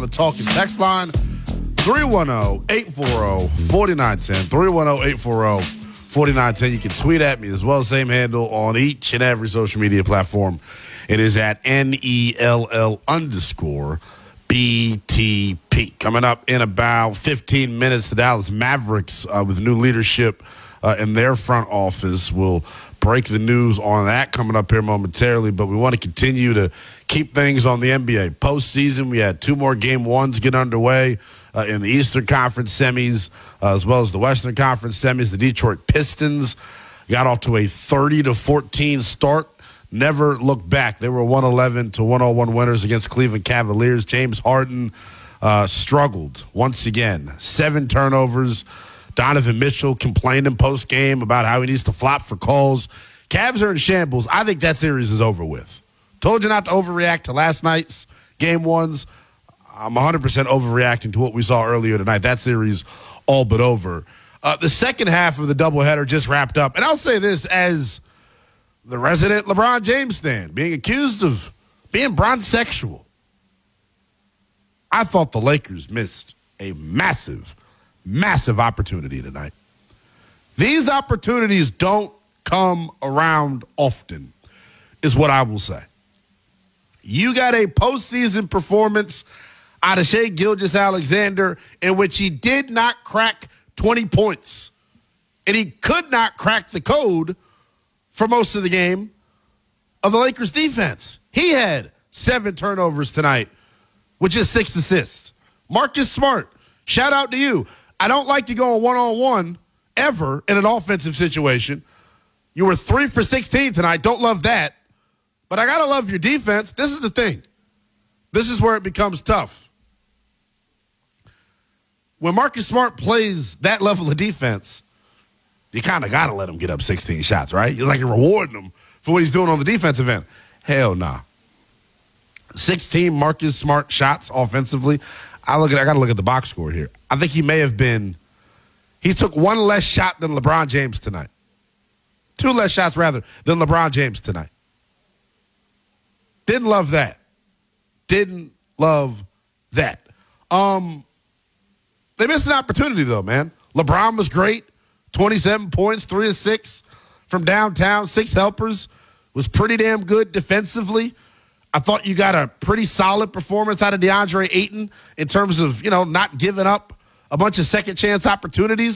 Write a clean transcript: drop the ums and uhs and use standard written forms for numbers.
the talk and text line. 310-840-4910. 310-840-4910. You can tweet at me as well. Same handle on each and every social media platform. It is at NELL_BTP. Coming up in about 15 minutes, the Dallas Mavericks with new leadership in their front office will break the news on that coming up here momentarily. But we want to continue to keep things on the NBA postseason. We had 2 more game ones get underway in the Eastern Conference semis as well as the Western Conference semis. The Detroit Pistons got off to a 30-14 start. Never looked back. They were 111-101 winners against Cleveland Cavaliers. James Harden struggled once again. 7 turnovers. Donovan Mitchell complained in post-game about how he needs to flop for calls. Cavs are in shambles. I think that series is over with. Told you not to overreact to last night's game ones. I'm 100% overreacting to what we saw earlier tonight. That series all but over. The second half of the doubleheader just wrapped up. And I'll say this as the resident LeBron James fan, being accused of being bronzexual. I thought the Lakers missed a massive opportunity tonight. These opportunities don't come around often, is what I will say. You got a postseason performance out of Shai Gilgeous-Alexander in which he did not crack 20 points. And he could not crack the code for most of the game of the Lakers defense. He had 7 turnovers tonight, which is 6 assists. Marcus Smart, shout out to you. I don't like to go a one-on-one ever in an offensive situation. You were 3 for 16 tonight. Don't love that. But I got to love your defense. This is the thing. This is where it becomes tough. When Marcus Smart plays that level of defense, you kind of got to let him get up 16 shots, right? You're like you're rewarding him for what he's doing on the defensive end. Hell nah. 16 Marcus Smart shots offensively. I got to look at the box score here. I think he took 1 less shot than LeBron James tonight. 2 less shots, rather, than LeBron James tonight. Didn't love that. Didn't love that. They missed an opportunity, though, man. LeBron was great. 27 points, 3 of 6 from downtown, 6 helpers. Was pretty damn good defensively. I thought you got a pretty solid performance out of DeAndre Ayton in terms of, not giving up a bunch of second chance opportunities.